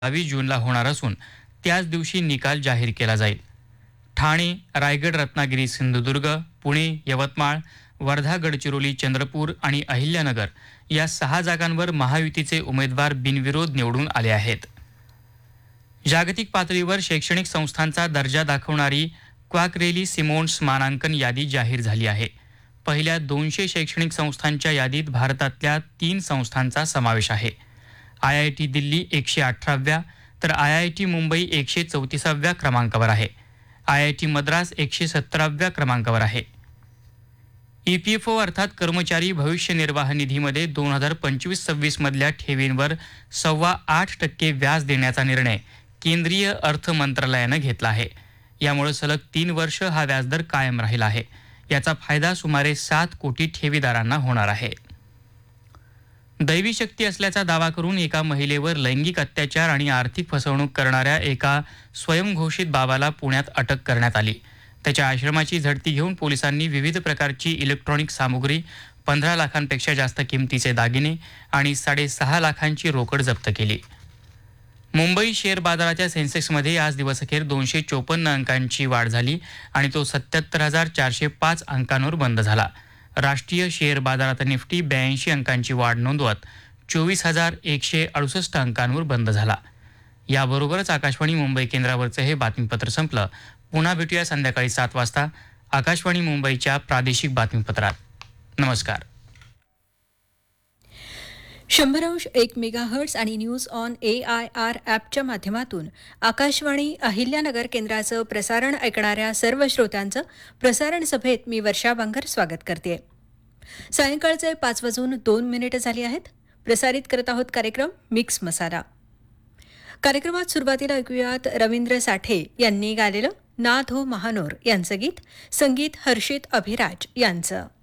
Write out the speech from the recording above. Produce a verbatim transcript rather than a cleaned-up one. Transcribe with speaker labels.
Speaker 1: बावीस जूनला होणार असून त्याच दिवशी निकाल जाहीर केला जाईल. ठाणे, रायगड, रत्नागिरी, सिंधुदुर्ग, पुणे, यवतमाळ, वर्धा, गडचिरोली, चंद्रपूर आणि अहिल्यानगर या सहा जागांवर महायुतीचे उमेदवार बिनविरोध निवडून आले आहेत. जागतिक पातळीवर शैक्षणिक संस्थांचा दर्जा दाखवणारी क्वाकरेली सिमोन्स मानांकन यादी जाहीर झाली आहे. पहिल्या दोनशे शैक्षणिक संस्थांच्या यादीत भारतातल्या तीन संस्थांचा समावेश आहे. आय आय टी दिल्ली एकशे अठराव्या तर आय आय टी मुंबई एकशे चौतीसाव्या क्रमांकावर आहे. आय आय टी मद्रास एकशे सत्तराव्या क्रमांकावर आहे. ई पी एफ ओ अर्थात कर्मचारी भविष्य निर्वाह निधीमध्ये दोन हजार पंचवीस सव्वीस मधल्या ठेवींवर सव्वा आठ टक्के व्याज देण्याचा निर्णय केंद्रीय अर्थ मंत्रालयानं घेतला आहे. यामुळे सलग तीन वर्ष हा व्याजदर कायम राहिला आहे. याचा फायदा सुमारे सात कोटी ठेवीदारांना होणार आहे. दैवी शक्ती असल्याचा दावा करून एका महिलेवर लैंगिक अत्याचार आणि आर्थिक फसवणूक करणाऱ्या एका स्वयंघोषित बाबाला पुण्यात अटक करण्यात आली. त्याच्या आश्रमाची झडती घेऊन पोलिसांनी विविध प्रकारची इलेक्ट्रॉनिक सामुग्री, पंधरा लाखांपेक्षा जास्त किमतीचे दागिने आणि साडेसहा लाखांची रोकड जप्त केली. मुंबई शेअर बाजाराच्या सेन्सेक्समध्ये आज दिवसअखेर दोनशे चोपन्न अंकांची वाढ झाली आणि तो सत्याहत्तर हजार चारशे पाच अंकांवर बंद झाला. राष्ट्रीय शेअर बाजारात निफ्टी ब्याऐंशी अंकांची वाढ नोंदवत चोवीस हजार एकशे अडुसष्ट अंकांवर बंद झाला. याबरोबरच आकाशवाणी मुंबई केंद्रावरचं हे बातमीपत्र संपलं. पुन्हा भेटूया संध्याकाळी सात वाजता आकाशवाणी मुंबईच्या प्रादेशिक बातमीपत्रात. नमस्कार.
Speaker 2: शंभर अंश एक मेगाहर्ट्स आणि news on A I R ॲपच्या माध्यमातून आकाशवाणी अहिल्यानगर केंद्राचं प्रसारण ऐकणाऱ्या सर्व श्रोत्यांचं प्रसारण सभेत मी वर्षा बांगर स्वागत करते. सायंकाळचे पाच वाजून दोन मिनिटं झाली आहेत. प्रसारित करत आहोत कार्यक्रम मिक्स मसाला. कार्यक्रमात सुरुवातीला ऐकूयात रवींद्र साठे यांनी गायलेलं ना धो महानोर यांचं गीत, संगीत हर्षित अभिराज यांचं.